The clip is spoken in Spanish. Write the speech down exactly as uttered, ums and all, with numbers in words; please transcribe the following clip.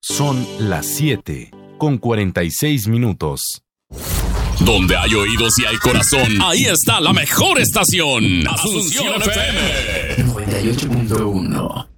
Son las siete con cuarenta y seis minutos. Donde hay oídos y hay corazón, ahí está la mejor estación. Asunción F M noventa y ocho punto uno.